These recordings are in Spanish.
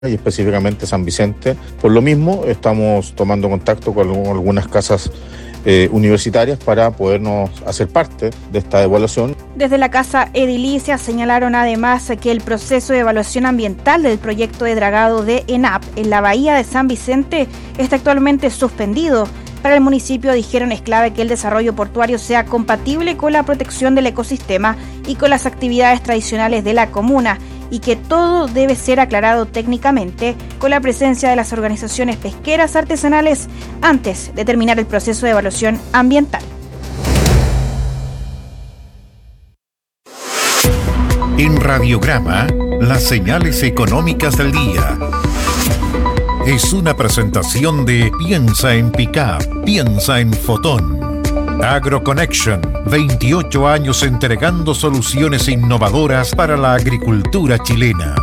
y específicamente San Vicente. Por lo mismo, estamos tomando contacto con algunas casas universitarias para podernos hacer parte de esta evaluación. Desde la Casa Edilicia señalaron además que el proceso de evaluación ambiental del proyecto de dragado de ENAP en la bahía de San Vicente está actualmente suspendido. Para el municipio, dijeron, es clave que el desarrollo portuario sea compatible con la protección del ecosistema y con las actividades tradicionales de la comuna, y que todo debe ser aclarado técnicamente con la presencia de las organizaciones pesqueras artesanales antes de terminar el proceso de evaluación ambiental. En Radiograma, las señales económicas del día. Es una presentación de Piensa en Pickup, piensa en Fotón. AgroConnection, 28 años entregando soluciones innovadoras para la agricultura chilena.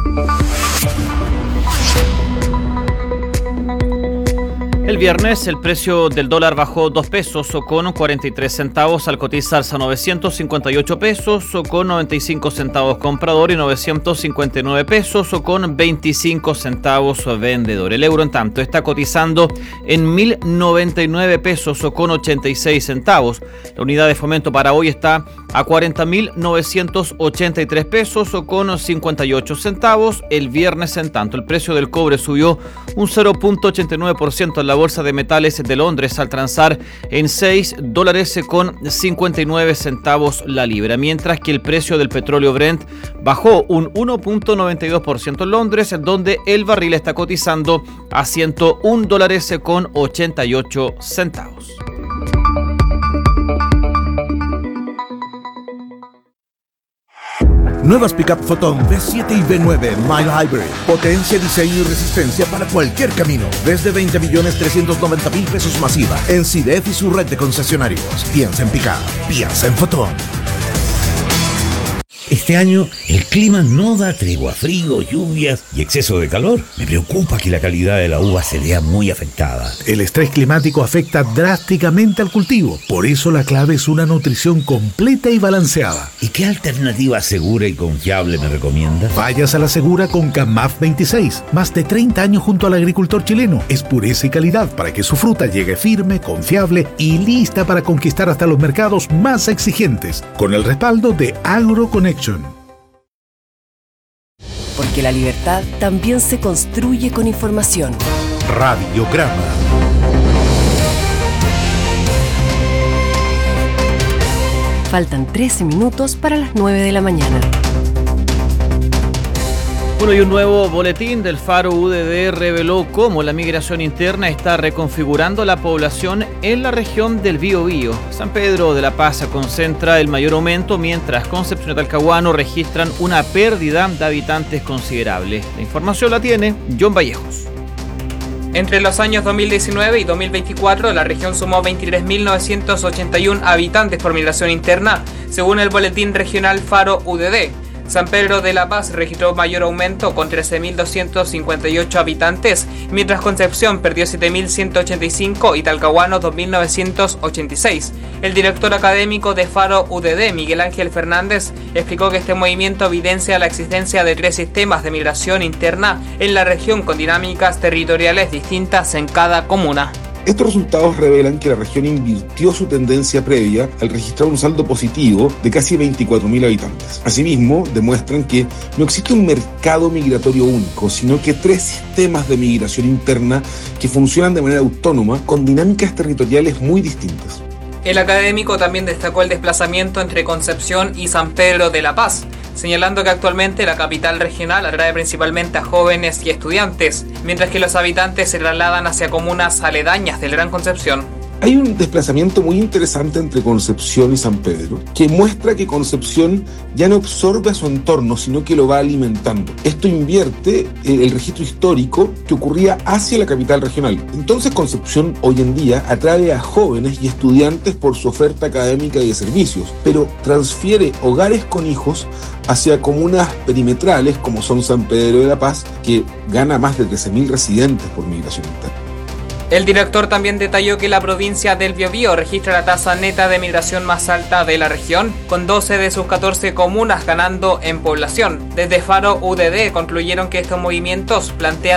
El viernes el precio del dólar bajó 2 pesos con 43 centavos al cotizarse a 958 pesos con 95 centavos comprador y 959 pesos con 25 centavos vendedor. El euro, en tanto, está cotizando en 1.099 pesos con 86 centavos. La unidad de fomento para hoy está a 40.983 pesos con 58 centavos. El viernes, en tanto, el precio del cobre subió un 0.89% en la Bolsa de Metales de Londres al transar en $6 con 59 centavos la libra, mientras que el precio del petróleo Brent bajó un 1.92% en Londres, donde el barril está cotizando a $101 con 88 centavos. Nuevas Pickup Fotón B7 y B9 Mild Hybrid. Potencia, diseño y resistencia para cualquier camino. Desde 20.390.000 pesos masiva en CIDEF y su red de concesionarios. Piensa en Pickup, piensa en Fotón. Este año el clima no da tregua, frío, lluvias y exceso de calor. Me preocupa que la calidad de la uva se vea muy afectada. El estrés climático afecta drásticamente al cultivo. Por eso la clave es una nutrición completa y balanceada. ¿Y qué alternativa segura y confiable me recomienda? Vayas a la segura con CAMAF 26. Más de 30 años junto al agricultor chileno. Es pureza y calidad para que su fruta llegue firme, confiable y lista para conquistar hasta los mercados más exigentes. Con el respaldo de AgroConnection. Porque la libertad también se construye con información. Radiograma. Faltan 13 minutos para las 9 de la mañana. Bueno, y un nuevo boletín del Faro UDD reveló cómo la migración interna está reconfigurando la población en la región del Biobío. San Pedro de la Paz concentra el mayor aumento, mientras Concepción y Talcahuano registran una pérdida de habitantes considerable. La información la tiene John Vallejos. Entre los años 2019 y 2024, la región sumó 23.981 habitantes por migración interna, según el boletín regional Faro UDD. San Pedro de la Paz registró mayor aumento con 13.258 habitantes, mientras Concepción perdió 7.185 y Talcahuano 2.986. El director académico de Faro UDD, Miguel Ángel Fernández, explicó que este movimiento evidencia la existencia de 3 sistemas de migración interna en la región con dinámicas territoriales distintas en cada comuna. Estos resultados revelan que la región invirtió su tendencia previa al registrar un saldo positivo de casi 24.000 habitantes. Asimismo, demuestran que no existe un mercado migratorio único, sino que 3 sistemas de migración interna que funcionan de manera autónoma con dinámicas territoriales muy distintas. El académico también destacó el desplazamiento entre Concepción y San Pedro de la Paz, señalando que actualmente la capital regional atrae principalmente a jóvenes y estudiantes, mientras que los habitantes se trasladan hacia comunas aledañas del Gran Concepción. Hay un desplazamiento muy interesante entre Concepción y San Pedro, que muestra que Concepción ya no absorbe a su entorno, sino que lo va alimentando. Esto invierte el registro histórico que ocurría hacia la capital regional. Entonces Concepción hoy en día atrae a jóvenes y estudiantes por su oferta académica y de servicios, pero transfiere hogares con hijos hacia comunas perimetrales como son San Pedro de la Paz, que gana más de 13.000 residentes por migración interna. El director también detalló que la provincia del Biobío registra la tasa neta de migración más alta de la región, con 12 de sus 14 comunas ganando en población. Desde Faro UDD concluyeron que estos movimientos plantean